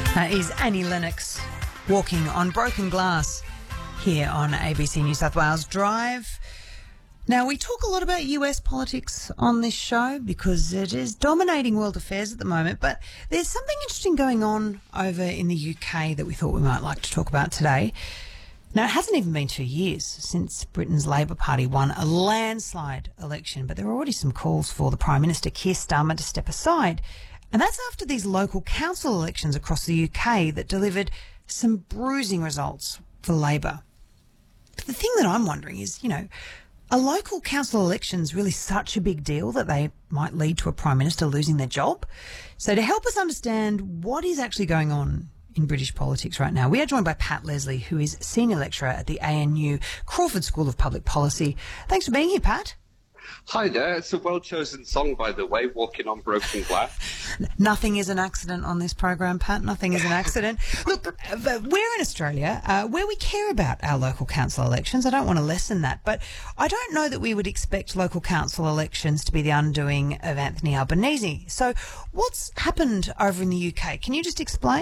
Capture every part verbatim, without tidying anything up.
That is Annie Lennox walking on broken glass here on A B C New South Wales Drive. Now, we talk a lot about U S politics on this show because it is dominating world affairs at the moment, but there's something interesting going on over in the U K that we thought we might like to talk about today. Now, it hasn't even been two years since Britain's Labor Party won a landslide election, but there are already some calls for the Prime Minister, Keir Starmer, to step aside. And that's after these local council elections across the U K that delivered some bruising results for Labor. But the thing that I'm wondering is, you know, are local council elections really such a big deal that they might lead to a Prime Minister losing their job? So to help us understand what is actually going on in British politics right now, we are joined by Pat Leslie, who is Senior Lecturer at the A N U Crawford School of Public Policy. Thanks for being here, Pat. Hi there. It's a well-chosen song, by the way, Walking on Broken Glass. Nothing is an accident on this program, Pat. Nothing is an accident. Look, we're in Australia uh, where we care about our local council elections. I don't want to lessen that, but I don't know that we would expect local council elections to be the undoing of Anthony Albanese. So what's happened over in the U K? Can you just explain?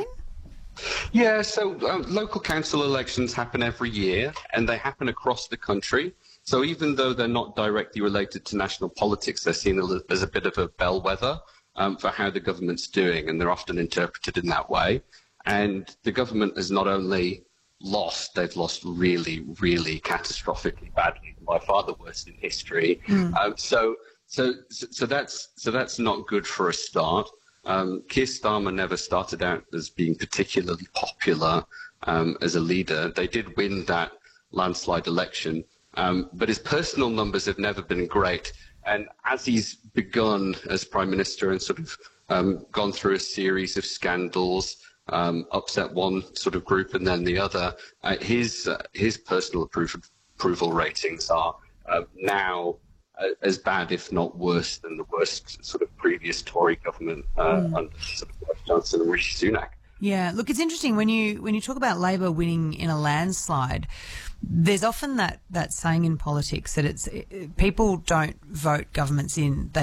Yeah, so uh, local council elections happen every year, and they happen across the country. So even though they're not directly related to national politics, they're seen as a bit of a bellwether um, for how the government's doing, and they're often interpreted in that way. And the government has not only lost, they've lost really, really catastrophically badly, by far the worst in history. Mm. Um, so, so, so that's so that's not good for a start. Um, Keir Starmer never started out as being particularly popular um, as a leader. They did win that landslide election. Um, but his personal numbers have never been great. And as he's begun as Prime Minister and sort of um, gone through a series of scandals, um, upset one sort of group and then the other, uh, his uh, his personal approval, approval ratings are uh, now uh, as bad, if not worse, than the worst sort of previous Tory government uh, mm. under sort of Boris Johnson and Rishi Sunak. Yeah, look, it's interesting when you when you talk about Labor winning in a landslide. There's often that, that saying in politics that it's people don't vote governments in, they